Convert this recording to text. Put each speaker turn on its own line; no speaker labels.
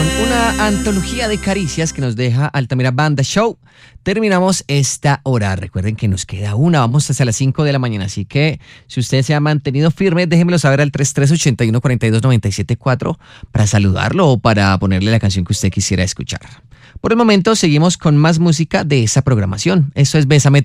con una antología de caricias que nos deja Altamira Banda Show. Terminamos esta hora. Recuerden que nos queda una, vamos hasta las 5 de la mañana. Así que si usted se ha mantenido firme, déjenmelo saber al 3381-4297.4 para saludarlo o para ponerle la canción que usted quisiera escuchar. Por el momento seguimos con más música de esa programación. Esto es Bésame